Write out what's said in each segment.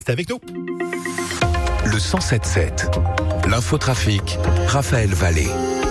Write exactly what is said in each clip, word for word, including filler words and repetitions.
C'est avec nous. Le cent sept sept. L'infotrafic, Raphaël Vallée.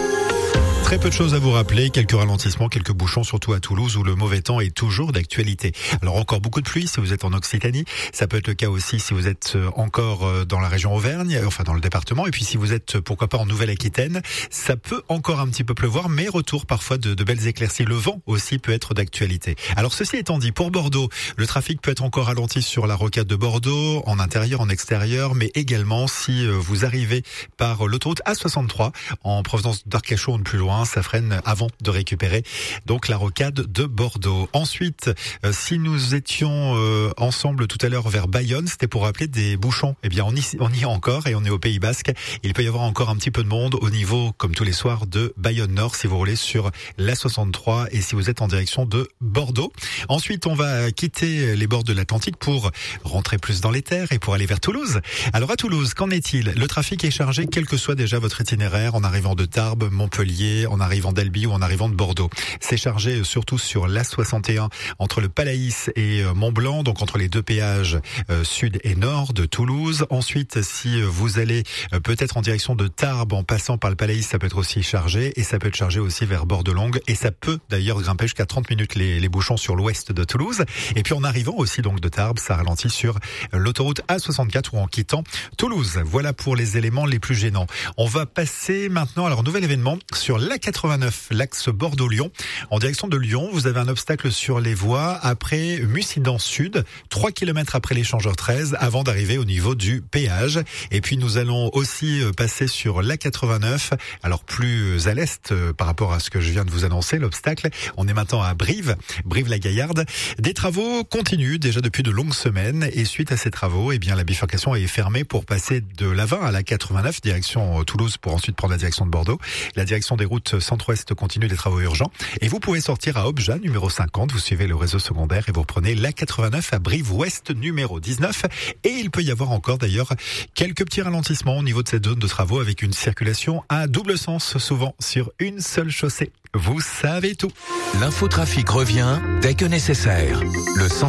Très peu de choses à vous rappeler, quelques ralentissements, quelques bouchons, surtout à Toulouse où le mauvais temps est toujours d'actualité. Alors encore beaucoup de pluie si vous êtes en Occitanie, ça peut être le cas aussi si vous êtes encore dans la région Auvergne, enfin dans le département, et puis si vous êtes pourquoi pas en Nouvelle-Aquitaine, ça peut encore un petit peu pleuvoir, mais retour parfois de, de belles éclaircies. Le vent aussi peut être d'actualité. Alors ceci étant dit, pour Bordeaux, le trafic peut être encore ralenti sur la rocade de Bordeaux, en intérieur, en extérieur, mais également si vous arrivez par l'autoroute A soixante-trois en provenance d'Arcachon plus loin, ça freine avant de récupérer donc la rocade de Bordeaux. Ensuite, euh, si nous étions euh, ensemble tout à l'heure vers Bayonne, c'était pour rappeler des bouchons. Eh bien, on y, on y est encore et on est au Pays Basque. Il peut y avoir encore un petit peu de monde au niveau, comme tous les soirs, de Bayonne Nord si vous roulez sur l'A soixante-trois et si vous êtes en direction de Bordeaux. Ensuite, on va quitter les bords de l'Atlantique pour rentrer plus dans les terres et pour aller vers Toulouse. Alors à Toulouse, qu'en est-il? Le trafic est chargé, quel que soit déjà votre itinéraire, en arrivant de Tarbes, Montpellier, en arrivant d'Albi ou en arrivant de Bordeaux. C'est chargé surtout sur l'A soixante et un entre le Palaïs et Mont-Blanc, donc entre les deux péages euh, sud et nord de Toulouse. Ensuite, si vous allez euh, peut-être en direction de Tarbes en passant par le Palaïs, ça peut être aussi chargé et ça peut être chargé aussi vers Bordelongue et ça peut d'ailleurs grimper jusqu'à trente minutes les, les bouchons sur l'ouest de Toulouse. Et puis en arrivant aussi donc de Tarbes, ça ralentit sur l'autoroute A soixante-quatre ou en quittant Toulouse. Voilà pour les éléments les plus gênants. On va passer maintenant alors nouvel événement sur l'A quatre-vingt-neuf, l'axe Bordeaux-Lyon. En direction de Lyon, vous avez un obstacle sur les voies après Mussidan Sud, trois kilomètres après l'échangeur treize, avant d'arriver au niveau du péage. Et puis nous allons aussi passer sur l'A quatre-vingt-neuf, alors plus à l'est euh, par rapport à ce que je viens de vous annoncer, l'obstacle. On est maintenant à Brive, Brive-la-Gaillarde. Des travaux continuent déjà depuis de longues semaines et suite à ces travaux, eh bien la bifurcation est fermée pour passer de l'A vingt à l'A quatre-vingt-neuf, direction Toulouse pour ensuite prendre la direction de Bordeaux. La direction des routes centre-ouest continue des travaux urgents et vous pouvez sortir à Obja numéro cinquante, vous suivez le réseau secondaire et vous reprenez l'A quatre-vingt-neuf à Brive-Ouest numéro dix-neuf et il peut y avoir encore d'ailleurs quelques petits ralentissements au niveau de cette zone de travaux avec une circulation à double sens souvent sur une seule chaussée. Vous savez tout. L'infotrafic revient dès que nécessaire. Le cent